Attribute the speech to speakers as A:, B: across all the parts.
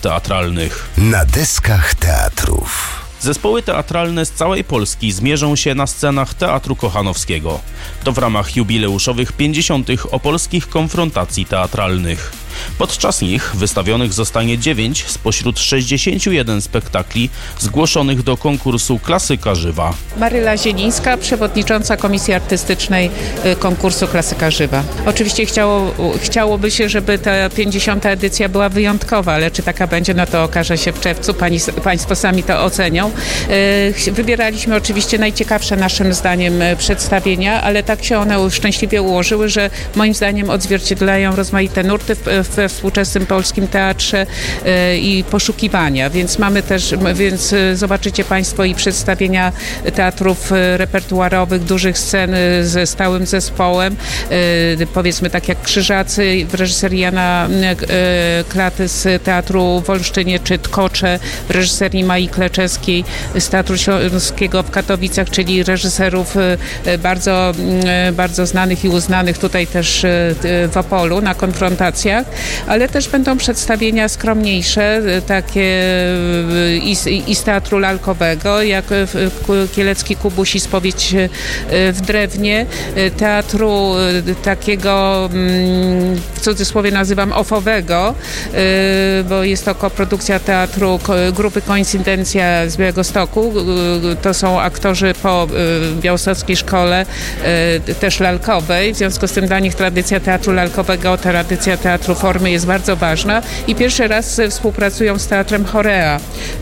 A: teatralnych.
B: Na deskach teatrów.
A: Zespoły teatralne z całej Polski zmierzą się na scenach Teatru Kochanowskiego. To w ramach jubileuszowych 50. opolskich konfrontacji teatralnych. Podczas nich wystawionych zostanie 9 spośród 61 spektakli zgłoszonych do konkursu Klasyka Żywa.
C: Maryla Zielińska, przewodnicząca Komisji Artystycznej konkursu Klasyka Żywa. Oczywiście chciałoby się, żeby ta 50. edycja była wyjątkowa, ale czy taka będzie, no to okaże się w czerwcu. Państwo sami to ocenią. Wybieraliśmy oczywiście najciekawsze naszym zdaniem przedstawienia, ale tak się one szczęśliwie ułożyły, że moim zdaniem odzwierciedlają rozmaite nurty we współczesnym polskim teatrze i poszukiwania, więc zobaczycie Państwo i przedstawienia teatrów repertuarowych, dużych scen ze stałym zespołem, powiedzmy tak jak Krzyżacy w reżyserii Jana Klaty z Teatru w Olsztynie, czy Tkocze w reżyserii Mai Kleczewskiej z Teatru Śląskiego w Katowicach, czyli reżyserów bardzo, bardzo znanych i uznanych tutaj też w Opolu na konfrontacjach, ale też będą przedstawienia skromniejsze, takie i z teatru lalkowego, jak Kielecki Kubuś i Spowiedź w Drewnie, teatru takiego, w cudzysłowie nazywam ofowego, bo jest to koprodukcja teatru grupy Koincydencja z Białegostoku. To są aktorzy po białostockiej szkole też lalkowej, w związku z tym dla nich tradycja teatru lalkowego, tradycja teatru formy jest bardzo ważna i pierwszy raz współpracują z Teatrem Chorea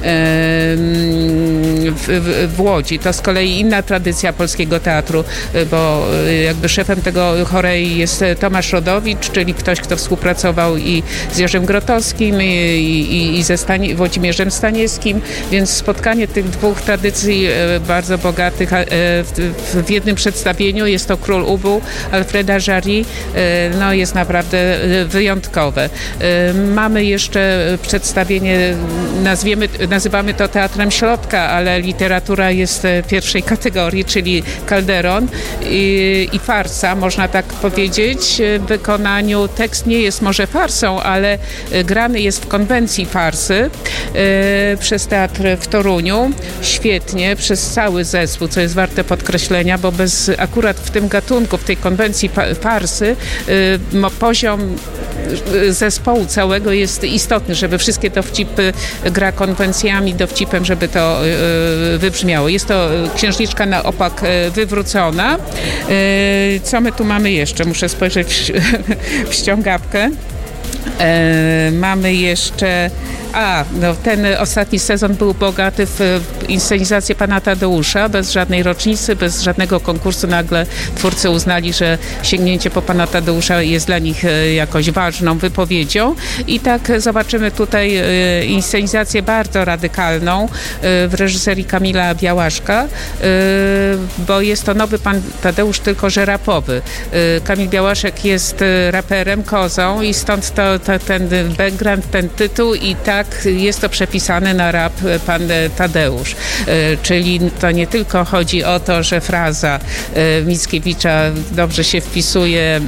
C: w Łodzi. To z kolei inna tradycja polskiego teatru, bo jakby szefem tego Chorei jest Tomasz Rodowicz, czyli ktoś, kto współpracował i z Jerzym Grotowskim i ze Włodzimierzem Staniewskim, więc spotkanie tych dwóch tradycji bardzo bogatych w jednym przedstawieniu, jest to Król Ubu Alfreda Jarry, no jest naprawdę wyjątkowe. Mamy jeszcze przedstawienie, nazywamy to Teatrem Środka, ale literatura jest pierwszej kategorii, czyli Calderon i farsa, można tak powiedzieć. W wykonaniu tekst nie jest może farsą, ale grany jest w konwencji farsy przez teatr w Toruniu. Świetnie, przez cały zespół, co jest warte podkreślenia, bo akurat w tym gatunku, w tej konwencji farsy poziom zespołu całego jest istotny, żeby wszystkie dowcipy gra konwencjami, dowcipem, żeby to wybrzmiało. Jest to księżniczka na opak wywrócona. Co my tu mamy jeszcze? Muszę spojrzeć w ściągawkę. Mamy jeszcze... ten ostatni sezon był bogaty w inscenizację Pana Tadeusza, bez żadnej rocznicy, bez żadnego konkursu. Nagle twórcy uznali, że sięgnięcie po Pana Tadeusza jest dla nich jakoś ważną wypowiedzią. I tak zobaczymy tutaj inscenizację bardzo radykalną w reżyserii Kamila Białaszka, bo jest to nowy Pan Tadeusz, tylko że rapowy. Kamil Białaszek jest raperem, kozą i stąd ten background, ten tytuł i tak jest to przepisane na rap Pan Tadeusz. Czyli to nie tylko chodzi o to, że fraza Mickiewicza dobrze się wpisuje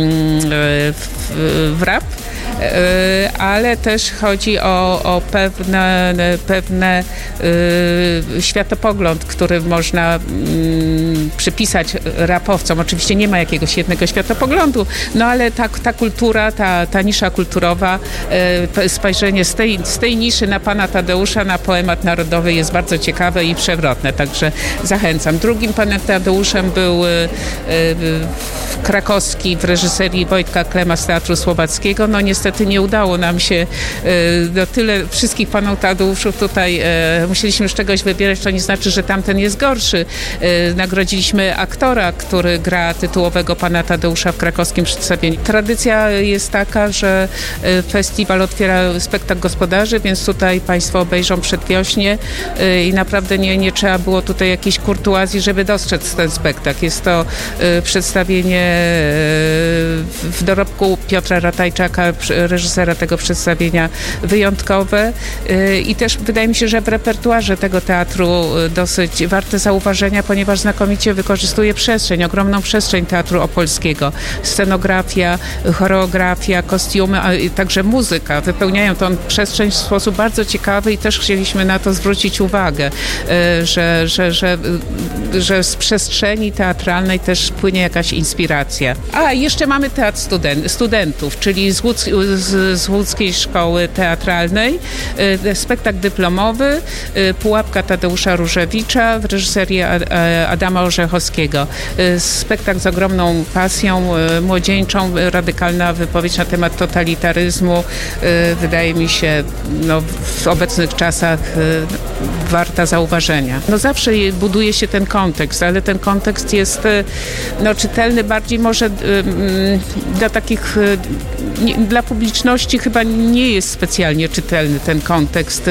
C: w rap, ale też chodzi o pewne światopogląd, który można przypisać rapowcom. Oczywiście nie ma jakiegoś jednego światopoglądu, no ale ta kultura, ta nisza kulturowa, spojrzenie z tej niszy na Pana Tadeusza, na poemat narodowy jest bardzo ciekawe i przewrotne, także zachęcam. Drugim Panem Tadeuszem był Krakowski w reżyserii Wojtka Klema z Teatru Słowackiego. No niestety nie udało nam się tyle wszystkich Panów Tadeuszów tutaj musieliśmy już czegoś wybierać, to nie znaczy, że tamten jest gorszy. Nagrodziliśmy aktora, który gra tytułowego Pana Tadeusza w krakowskim przedstawieniu. Tradycja jest taka, że festiwal otwiera spektakl gospodarzy, więc tutaj Państwo obejrzą przedwiośnie i naprawdę nie trzeba było tutaj jakiejś kurtuazji, żeby dostrzec ten spektakl. Jest to przedstawienie w dorobku Piotra Ratajczaka, reżysera tego przedstawienia, wyjątkowe i też wydaje mi się, że w repertuarze tego teatru dosyć warte zauważenia, ponieważ znakomicie wykorzystuje przestrzeń, ogromną przestrzeń teatru opolskiego. Scenografia, choreografia, kostiumy, a także muzyka wypełniają tą przestrzeń przestrzeń w sposób bardzo ciekawy i też chcieliśmy na to zwrócić uwagę, że z przestrzeni teatralnej też płynie jakaś inspiracja. A jeszcze mamy teatr studentów, czyli z Łódzkiej Szkoły Teatralnej, spektakl dyplomowy Pułapka Tadeusza Różewicza w reżyserii Adama Orzechowskiego. Spektakl z ogromną pasją młodzieńczą, radykalna wypowiedź na temat totalitaryzmu. Wydaje mi się, w obecnych czasach warta zauważenia. Zawsze buduje się ten kontekst, ale ten kontekst jest czytelny bardziej może dla takich, dla publiczności chyba nie jest specjalnie czytelny ten kontekst,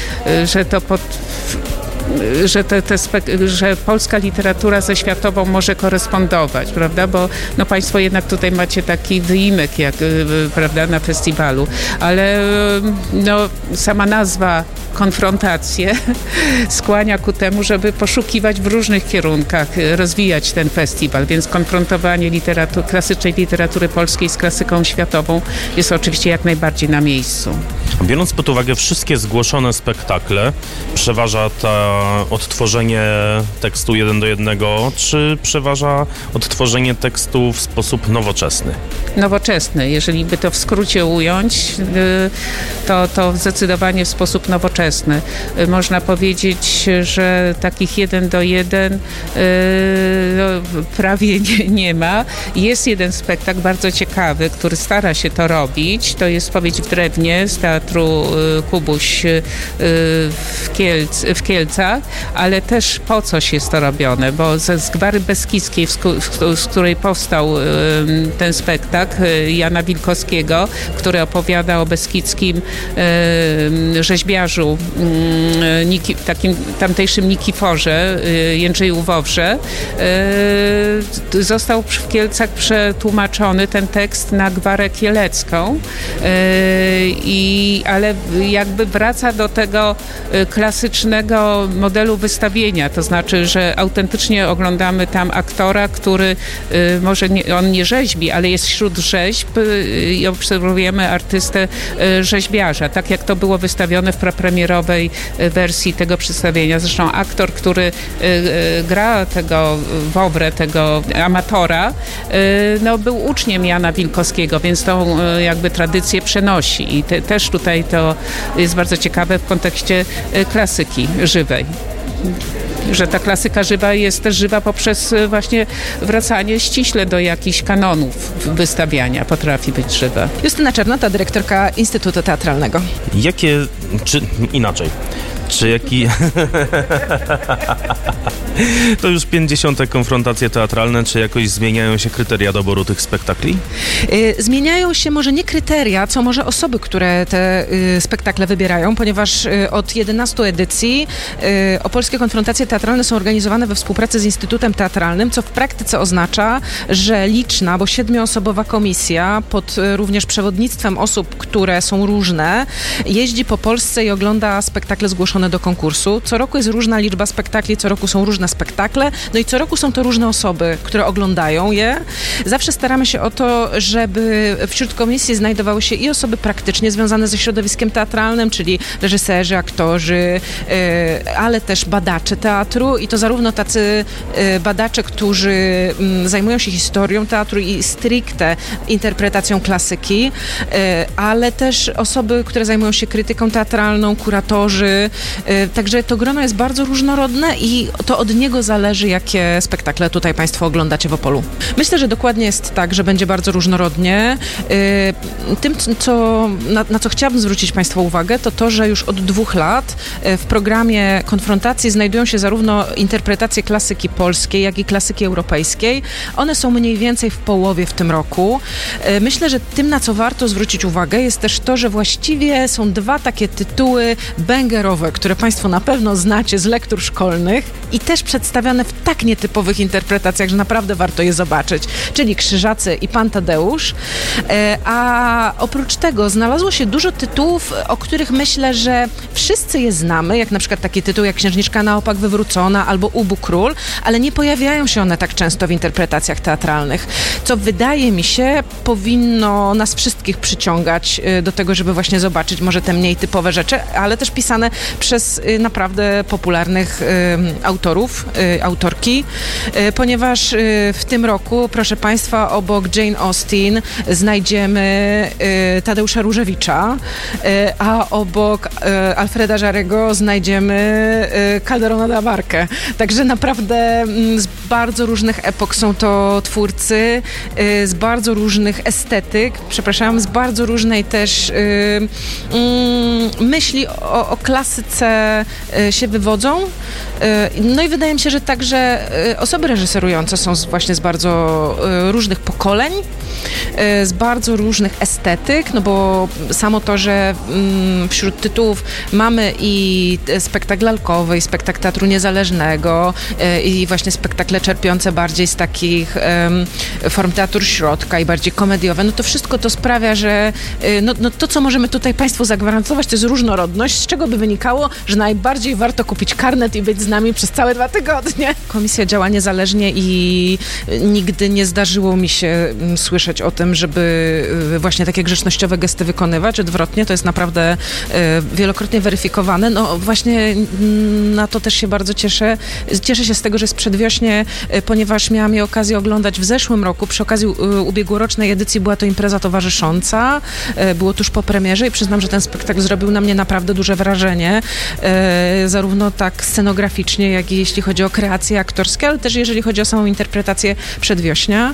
C: że polska literatura ze światową może korespondować, prawda? Bo państwo jednak tutaj macie taki wyimek, prawda, na festiwalu, ale sama nazwa konfrontacje skłania ku temu, żeby poszukiwać w różnych kierunkach, rozwijać ten festiwal, więc konfrontowanie klasycznej literatury polskiej z klasyką światową jest oczywiście jak najbardziej na miejscu.
A: Biorąc pod uwagę wszystkie zgłoszone spektakle, przeważa to odtworzenie tekstu 1 do 1, czy przeważa odtworzenie tekstu w sposób nowoczesny?
C: Nowoczesny. Jeżeli by to w skrócie ująć, to zdecydowanie w sposób nowoczesny. Można powiedzieć, że takich 1 do 1 prawie nie ma. Jest jeden spektakl bardzo ciekawy, który stara się to robić. To jest Spowiedź w Drewnie z Teatru Kubuś w Kielcach, ale też po coś jest to robione, bo z Gwary Beskidzkiej, z której powstał ten spektakl Jana Wilkowskiego, który opowiada o beskidzkim rzeźbiarzu, takim tamtejszym Nikiforze, Jędrzeju Wowrze, został w Kielcach przetłumaczony ten tekst na Gwarę Kielecką, ale jakby wraca do tego klasycznego modelu wystawienia, to znaczy, że autentycznie oglądamy tam aktora, który może on nie rzeźbi, ale jest wśród rzeźb i obserwujemy artystę rzeźbiarza, tak jak to było wystawione w prapremierowej wersji tego przedstawienia. Zresztą aktor, który gra tego Wowrę, tego amatora, był uczniem Jana Wilkowskiego, więc tą jakby tradycję przenosi i też tutaj to jest bardzo ciekawe w kontekście klasyki żywej. Że ta klasyka żywa jest też żywa poprzez właśnie wracanie ściśle do jakichś kanonów wystawiania. Potrafi być żywa.
D: Justyna Czernota, dyrektorka Instytutu Teatralnego.
A: To już 50. konfrontacje teatralne. Czy jakoś zmieniają się kryteria doboru tych spektakli?
D: Zmieniają się może nie kryteria, co może osoby, które te spektakle wybierają, ponieważ od 11 edycji opolskie konfrontacje teatralne są organizowane we współpracy z Instytutem Teatralnym, co w praktyce oznacza, że liczna, bo 7-osobowa komisja pod również przewodnictwem osób, które są różne, jeździ po Polsce i ogląda spektakle zgłoszone do konkursu. Co roku jest różna liczba spektakli, co roku są różne spektakle, i co roku są to różne osoby, które oglądają je. Zawsze staramy się o to, żeby wśród komisji znajdowały się i osoby praktycznie związane ze środowiskiem teatralnym, czyli reżyserzy, aktorzy, ale też badacze teatru i to zarówno tacy badacze, którzy zajmują się historią teatru i stricte interpretacją klasyki, ale też osoby, które zajmują się krytyką teatralną, kuratorzy. Także to grono jest bardzo różnorodne i to od niego zależy, jakie spektakle tutaj Państwo oglądacie w Opolu. Myślę, że dokładnie jest tak, że będzie bardzo różnorodnie. Tym, na co chciałabym zwrócić Państwa uwagę, to, że już od 2 lat w programie konfrontacji znajdują się zarówno interpretacje klasyki polskiej, jak i klasyki europejskiej. One są mniej więcej w połowie w tym roku. Myślę, że tym, na co warto zwrócić uwagę, jest też to, że właściwie są 2 takie tytuły bęgerowe, które Państwo na pewno znacie z lektur szkolnych i też przedstawiane w tak nietypowych interpretacjach, że naprawdę warto je zobaczyć, czyli Krzyżacy i Pan Tadeusz. A oprócz tego znalazło się dużo tytułów, o których myślę, że wszyscy je znamy, jak na przykład taki tytuł jak Księżniczka na opak wywrócona albo Ubu Król, ale nie pojawiają się one tak często w interpretacjach teatralnych, co wydaje mi się powinno nas wszystkich przyciągać do tego, żeby właśnie zobaczyć może te mniej typowe rzeczy, ale też pisane przez naprawdę popularnych autorów, autorki, ponieważ w tym roku, proszę Państwa, obok Jane Austen znajdziemy Tadeusza Różewicza, a obok Alfreda Jarego znajdziemy Calderona de la Barca. Także naprawdę z bardzo różnych epok są to twórcy, z bardzo różnych estetyk, z bardzo różnej też myśli o klasyce się wywodzą. No i wydaje mi się, że także osoby reżyserujące są właśnie z bardzo różnych pokoleń, z bardzo różnych estetyk, no bo samo to, że wśród tytułów mamy i spektakl lalkowy, i spektakl teatru niezależnego, i właśnie spektakle czerpiące bardziej z takich form teatru środka i bardziej komediowe, no to wszystko to sprawia, że no to, co możemy tutaj Państwu zagwarantować, to jest różnorodność, z czego by wynikało, że najbardziej warto kupić karnet i być z nami przez całe 2 tygodnie. Komisja działa niezależnie i nigdy nie zdarzyło mi się słyszeć o tym, żeby właśnie takie grzecznościowe gesty wykonywać. Odwrotnie, to jest naprawdę wielokrotnie weryfikowane. No właśnie na to też się bardzo cieszę. Cieszę się z tego, że jest przedwiośnie, ponieważ miałam jej okazję oglądać w zeszłym roku. Przy okazji ubiegłorocznej edycji była to impreza towarzysząca. Było tuż po premierze i przyznam, że ten spektakl zrobił na mnie naprawdę duże wrażenie. Zarówno tak scenograficznie, jak i jeśli chodzi o kreacje aktorskie, ale też jeżeli chodzi o samą interpretację przedwiośnia.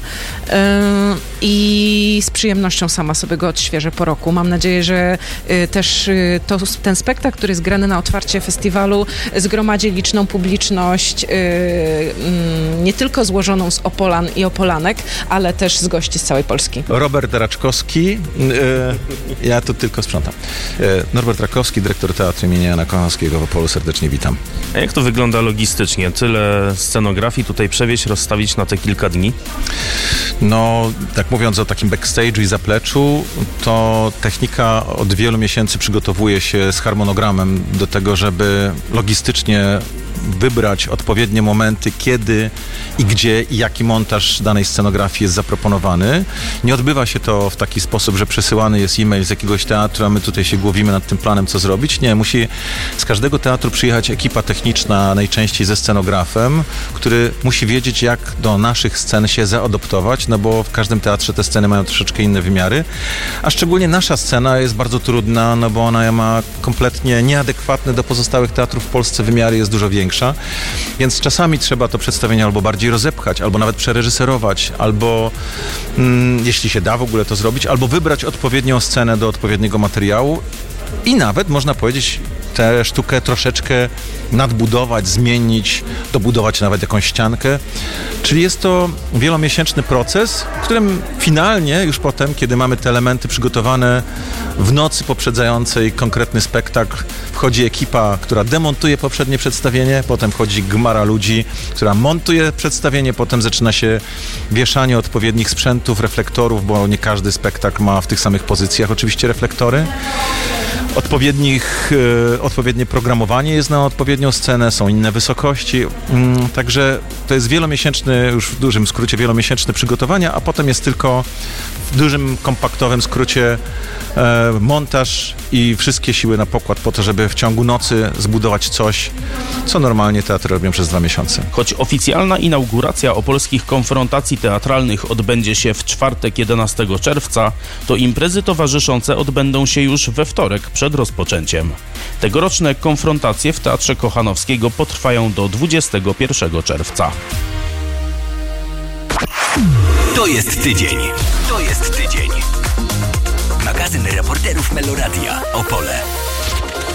D: I z przyjemnością sama sobie go odświeżę po roku. Mam nadzieję, że też ten spektakl, który jest grany na otwarcie festiwalu, zgromadzi liczną publiczność, nie tylko złożoną z Opolan i Opolanek, ale też z gości z całej Polski.
E: Robert Raczkowski, ja tu tylko sprzątam. Norbert Raczkowski, dyrektor Teatru imienia Jana Kochanowskiego w Opolu, serdecznie witam.
A: A jak to wygląda logistycznie? Tyle scenografii tutaj przewieźć, rozstawić na te kilka dni?
E: No, tak mówiąc o takim backstage'u i zapleczu, to technika od wielu miesięcy przygotowuje się z harmonogramem do tego, żeby logistycznie wybrać odpowiednie momenty, kiedy i gdzie i jaki montaż danej scenografii jest zaproponowany. Nie odbywa się to w taki sposób, że przesyłany jest e-mail z jakiegoś teatru, a my tutaj się głowimy nad tym planem, co zrobić. Nie, musi z każdego teatru przyjechać ekipa techniczna, najczęściej ze scenografem, który musi wiedzieć, jak do naszych scen się zaadoptować, no bo w każdym teatrze te sceny mają troszeczkę inne wymiary, a szczególnie nasza scena jest bardzo trudna, no bo ona ma kompletnie nieadekwatne do pozostałych teatrów w Polsce wymiary, jest dużo większa. Więc czasami trzeba to przedstawienie albo bardziej rozepchać, albo nawet przereżyserować, albo jeśli się da w ogóle to zrobić, albo wybrać odpowiednią scenę do odpowiedniego materiału i nawet, można powiedzieć, tę sztukę troszeczkę nadbudować, zmienić, dobudować nawet jakąś ściankę. Czyli jest to wielomiesięczny proces, w którym finalnie już potem, kiedy mamy te elementy przygotowane w nocy poprzedzającej konkretny spektakl, wchodzi ekipa, która demontuje poprzednie przedstawienie, potem wchodzi gmara ludzi, która montuje przedstawienie, potem zaczyna się wieszanie odpowiednich sprzętów, reflektorów, bo nie każdy spektakl ma w tych samych pozycjach oczywiście reflektory. Odpowiednie programowanie jest na odpowiednią scenę, są inne wysokości, także to jest wielomiesięczny, już w dużym skrócie wielomiesięczne przygotowania, a potem jest tylko w dużym, kompaktowym skrócie montaż i wszystkie siły na pokład po to, żeby w ciągu nocy zbudować coś, co normalnie teatry robią przez 2 miesiące.
A: Choć oficjalna inauguracja opolskich konfrontacji teatralnych odbędzie się w czwartek 11 czerwca, to imprezy towarzyszące odbędą się już we wtorek przed rozpoczęciem. Tegoroczne konfrontacje w Teatrze Kochanowskiego potrwają do 21 czerwca.
B: To jest tydzień. To jest tydzień. Magazyn reporterów Meloradia. Opole.